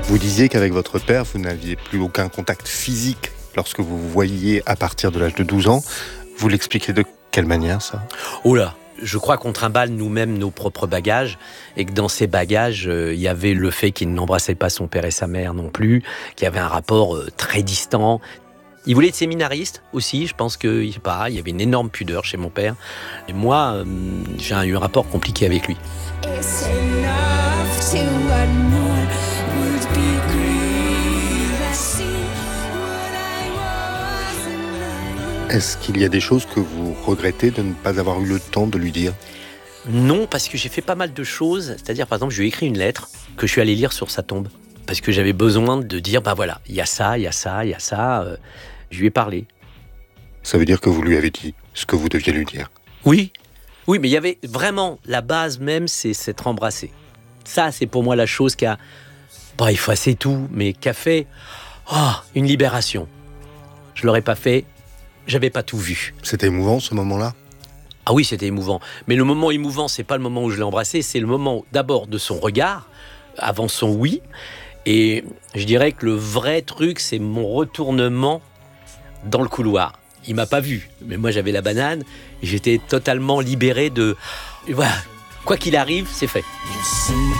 Vous disiez qu'avec votre père, vous n'aviez plus aucun contact physique lorsque vous vous voyiez à partir de l'âge de 12 ans. Vous l'expliquez de quelle manière, ça ? Oh là, je crois qu'on trimballe nous-mêmes nos propres bagages et que dans ces bagages, il y avait le fait qu'il n'embrassait pas son père et sa mère non plus, qu'il y avait un rapport très distant. Il voulait être séminariste aussi, je pense que, je sais pas, il y avait une énorme pudeur chez mon père. Et moi, j'ai eu un rapport compliqué avec lui. Est-ce qu'il y a des choses que vous regrettez de ne pas avoir eu le temps de lui dire ? Non, parce que j'ai fait pas mal de choses. C'est-à-dire, par exemple, je lui ai écrit une lettre que je suis allé lire sur sa tombe. Parce que j'avais besoin de dire, voilà, il y a ça, il y a ça, il y a ça. Je lui ai parlé. Ça veut dire que vous lui avez dit ce que vous deviez lui dire ? Oui, mais il y avait vraiment, la base même, c'est s'être embrassé. Ça, c'est pour moi la chose qui a, pas effacé tout, mais qui a fait une libération. Je l'aurais pas fait, j'avais pas tout vu. C'était émouvant, ce moment-là ? Ah oui, c'était émouvant. Mais le moment émouvant, c'est pas le moment où je l'ai embrassé, c'est le moment d'abord de son regard, avant son oui. Et je dirais que le vrai truc, c'est mon retournement dans le couloir. Il m'a pas vu, mais moi j'avais la banane. Et j'étais totalement libéré de... Voilà, quoi qu'il arrive, c'est fait.